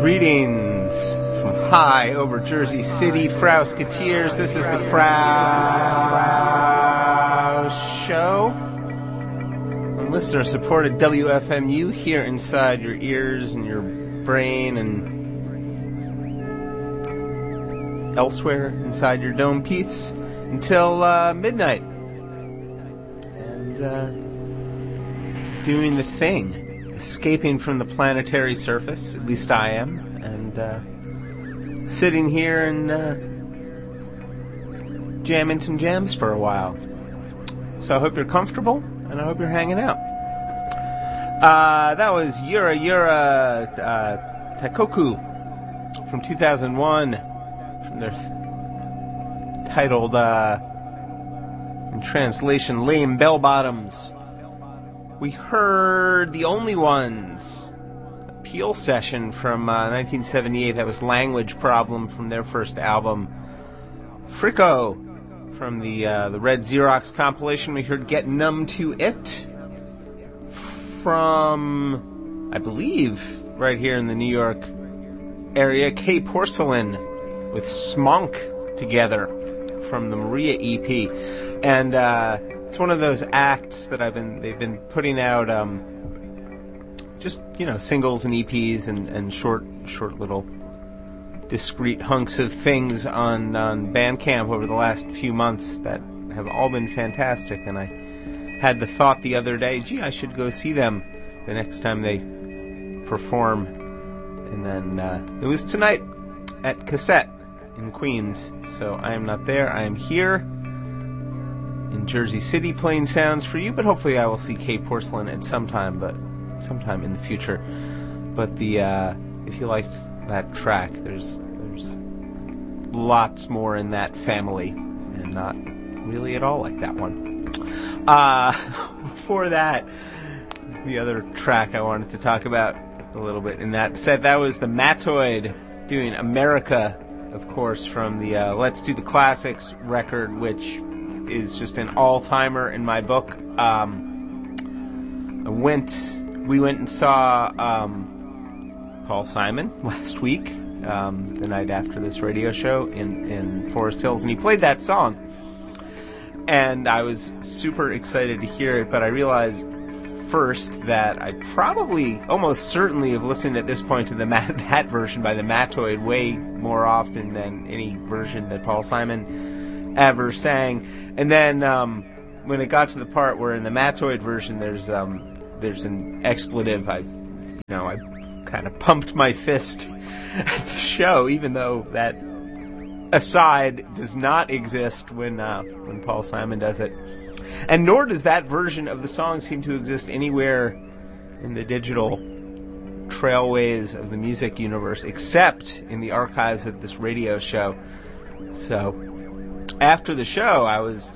Greetings from high over Jersey City, Frowsketeers. This is the Frow Show on listener-supported WFMU here inside your ears and your brain and elsewhere inside your dome piece until midnight. And doing the thing. Escaping from the planetary surface, at least I am, and sitting here and jamming some jams for a while. So I hope you're comfortable, and I hope you're hanging out. That was Yura Yura Taikoku from 2001, from their titled, in translation, Lame Bell Bottoms. We heard The Only Ones, a Peel session from 1978. That was Language Problem from their first album. Fricko from the Red Xerox compilation. We heard Get Numb to It from, I believe, right here in the New York area, K Porcelain with Smonk together from the Maria EP. And it's one of those acts that they've been putting out, just, singles and EPs and short little discrete hunks of things on Bandcamp over the last few months that have all been fantastic. And I had the thought the other day, gee, I should go see them the next time they perform. And then, it was tonight at Cassette in Queens. So I am not there. I am here in Jersey City playing sounds for you, but hopefully I will see K Porcelain at sometime in the future. But if you liked that track, there's lots more in that family, and not really at all like that one. Before that, the other track I wanted to talk about a little bit in that set, that was the Matoid doing America, of course, from the Let's Do the Classics record, which is just an all-timer in my book. We went and saw Paul Simon last week, the night after this radio show in Forest Hills, and he played that song. And I was super excited to hear it, but I realized first that I probably, almost certainly, have listened at this point to that version by the Matoid way more often than any version that Paul Simon ever sang. And then when it got to the part where in the Matoid version there's an expletive, I kind of pumped my fist at the show, even though that aside does not exist when Paul Simon does it. And nor does that version of the song seem to exist anywhere in the digital trailways of the music universe, except in the archives of this radio show. So after the show, I was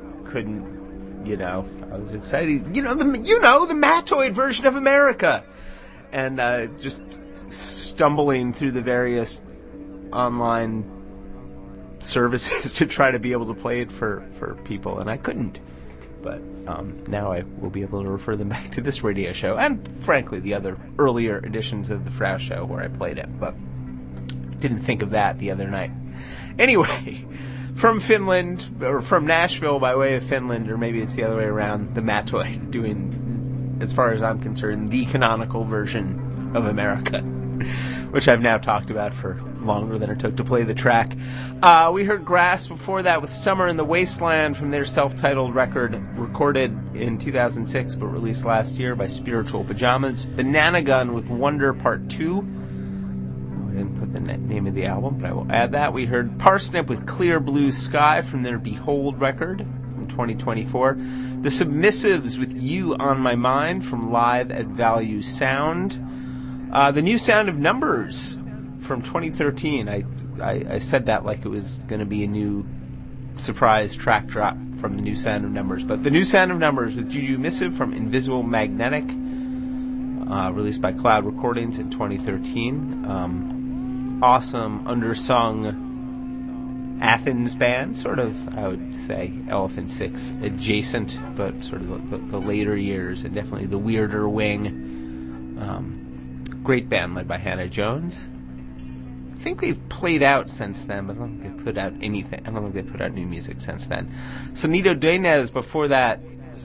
excited. The Matoid version of America, and just stumbling through the various online services to try to be able to play it for people, and I couldn't. But now I will be able to refer them back to this radio show, and frankly, the other earlier editions of the Frau Show where I played it, but didn't think of that the other night. Anyway, from Finland, or from Nashville by way of Finland, or maybe it's the other way around, the Matoid doing, as far as I'm concerned, the canonical version of America, which I've now talked about for longer than it took to play the track. We heard Grass before that with Summer in the Wasteland from their self-titled record, recorded in 2006 but released last year by Spiritual Pajamas. Banana Gun with Wonder Part 2. I didn't put the name of the album, but I will add that. We heard Parsnip with Clear Blue Sky from their Behold record from 2024. The Submissives with You on My Mind from Live at Value Sound. The New Sound of Numbers from 2013. I said that like it was going to be a new surprise track drop from the New Sound of Numbers. But the New Sound of Numbers with Juju Missive from Invisible Magnetic, released by Cloud Recordings in 2013. Awesome, undersung Athens band, sort of, I would say, Elephant Six adjacent, but sort of the later years, and definitely the weirder wing. great band led by Hannah Jones. I think they've played out since then, but I don't think they put out anything. I don't think they put out new music since then. Sonido Dueñas before that,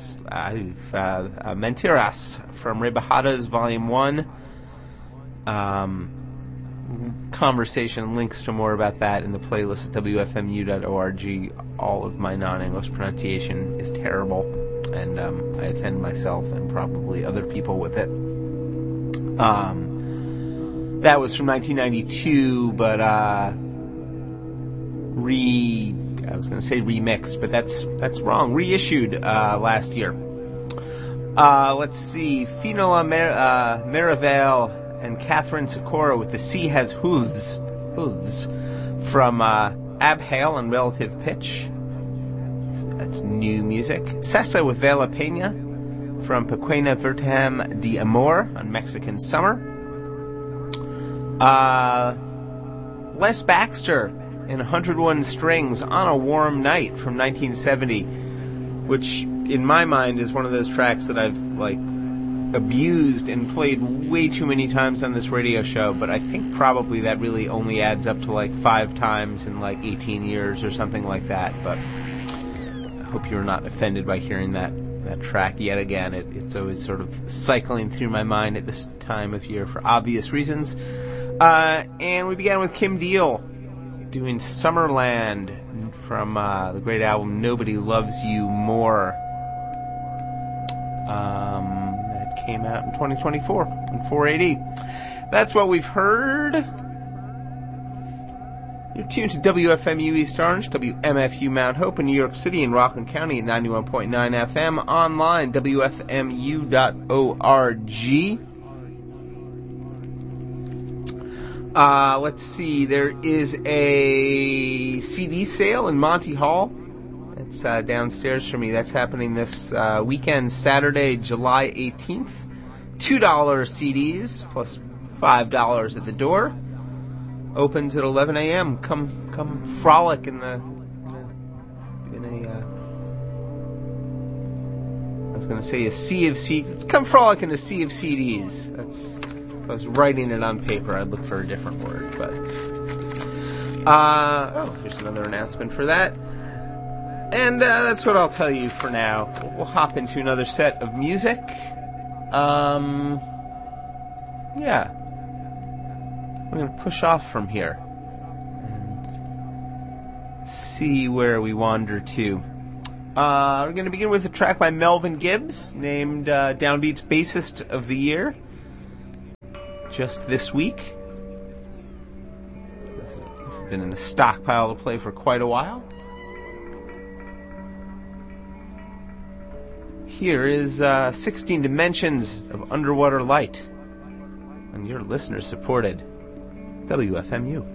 Mentiras from Rebajadas Volume 1. Conversation, links to more about that in the playlist at wfmu.org. All of my non-English pronunciation is terrible, and I offend myself and probably other people with it. That was from 1992, but I was going to say remixed, but that's wrong. Reissued last year. Let's see. Finola Merivale and Catherine Sikora with The Sea Has Hooves from Abhale and Relative Pitch. That's new music. Sessa with Vela Peña from Pequena Vertam de Amor on Mexican Summer. Les Baxter in 101 Strings on a Warm Night from 1970, which in my mind is one of those tracks that I've abused and played way too many times on this radio show, but I think probably that really only adds up to 5 times in 18 years or something like that. But I hope you're not offended by hearing that track yet again. It's always sort of cycling through my mind at this time of year for obvious reasons. And we began with Kim Deal doing Summerland from the great album Nobody Loves You More. That came out in 2024 on 480. That's what we've heard. You're tuned to WFMU East Orange, WMFU Mount Hope in New York City and Rockland County at 91.9 FM. Online, WFMU.org. Let's see, there is a CD sale in Monty Hall. It's downstairs for me. That's happening this weekend, Saturday, July 18th. $2 CDs plus $5 at the door. Opens at 11 a.m. Come frolic in a sea of CDs. Come frolic in a sea of CDs. If I was writing it on paper, I'd look for a different word, but here's another announcement for that. And that's what I'll tell you for now. We'll hop into another set of music. Yeah. We're going to push off from here and see where we wander to. We're going to begin with a track by Melvin Gibbs, named Downbeat's Bassist of the Year, just this week. This has been in the stockpile to play for quite a while. Here is 16 Dimensions of Underwater Light on your listener-supported WFMU.